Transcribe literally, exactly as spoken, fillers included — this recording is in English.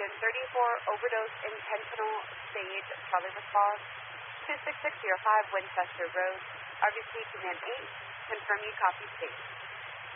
Michigan, thirty-four overdose intentional stage, Charlie response, two six six zero five Winchester Road, R B C Command eight, confirm you copy state.